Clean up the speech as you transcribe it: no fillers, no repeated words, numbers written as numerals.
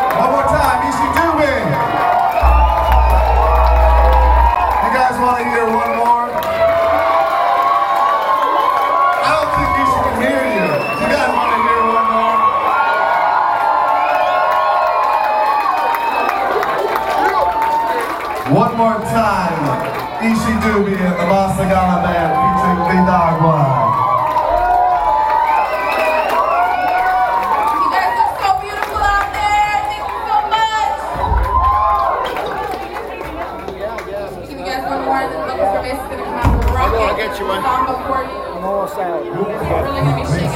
One more time, EC2B. You guys want to hear one more? I don't think Isha can hear you. You guys want to hear one more? One more time, EC2B and the La Sagana Band featuring Vidagua. I'll get you one. I'm almost out. It's really gonna be shaky.